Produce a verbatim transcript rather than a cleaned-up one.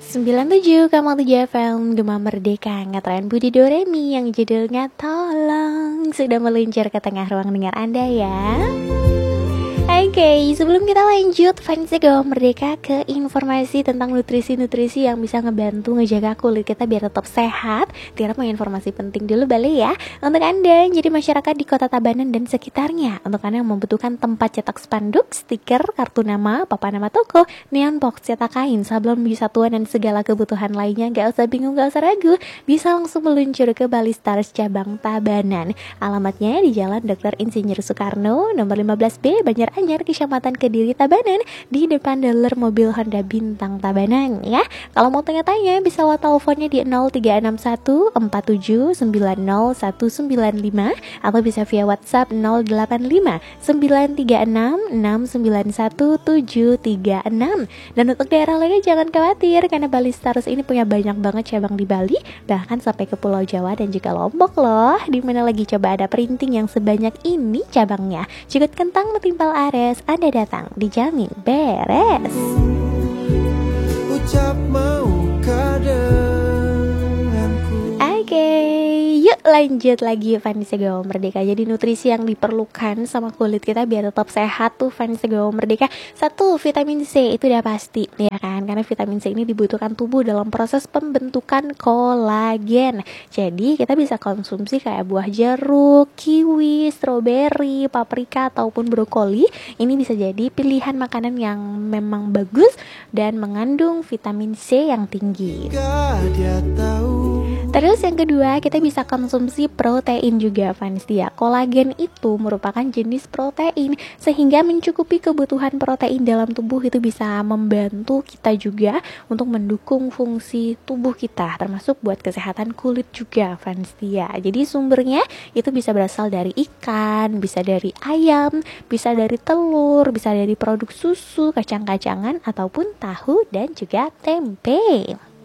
sembilan puluh tujuh koma tujuh F M Demam Merdeka, ngetren Budi Doremi yang judulnya Tolong sudah meluncur ke tengah ruang dengar Anda ya. Oke, okay, sebelum kita lanjut fans Demam Merdeka ke informasi tentang nutrisi-nutrisi yang bisa ngebantu ngejaga kulit kita biar tetap sehat, Tiara punya informasi penting dulu balik ya untuk Anda yang jadi masyarakat di Kota Tabanan dan sekitarnya. Untuk Anda yang membutuhkan tempat cetak spanduk, stiker, kartu nama, papan nama toko, neon box, cetak kain, sablon biji satuan dan segala kebutuhan lainnya, gak usah bingung, gak usah ragu, bisa langsung meluncur ke Bali Stars cabang Tabanan. Alamatnya di Jalan Doktor Insinyur Soekarno nomor lima belas B, Banjaranyar, Kecamatan Kediri, Tabanan, di depan dealer mobil Honda Bintang Tabanan ya. Kalau mau tanya-tanya bisa lewat teleponnya di nol tiga enam satu empat tujuh sembilan nol satu sembilan lima atau bisa via WhatsApp nol delapan lima sembilan tiga enam enam sembilan satu tujuh tiga enam. Dan untuk daerah lainnya jangan khawatir karena Bali Stars ini punya banyak banget cabang di Bali, bahkan sampai ke Pulau Jawa dan juga Lombok loh, dimana lagi coba ada printing yang sebanyak ini cabangnya. Jika kentang metimpal Ares, Anda datang dijamin beres. Ucap mau kadenganku. Oke, yuk lanjut lagi fans Demam Merdeka. Jadi nutrisi yang diperlukan sama kulit kita biar tetap sehat tuh fans Demam Merdeka. Satu, vitamin C itu udah pasti ya kan, karena vitamin C ini dibutuhkan tubuh dalam proses pembentukan kolagen. Jadi kita bisa konsumsi kayak buah jeruk, kiwi, stroberi, paprika ataupun brokoli. Ini bisa jadi pilihan makanan yang memang bagus dan mengandung vitamin C yang tinggi. Terus yang kedua, kita bisa konsumsi protein juga fans dia. Kolagen itu merupakan jenis protein, sehingga mencukupi kebutuhan protein dalam tubuh itu bisa membantu kita juga untuk mendukung fungsi tubuh kita, termasuk buat kesehatan kulit juga fans dia. Jadi sumbernya itu bisa berasal dari ikan, bisa dari ayam, bisa dari telur, bisa dari produk susu, kacang-kacangan ataupun tahu dan juga tempe.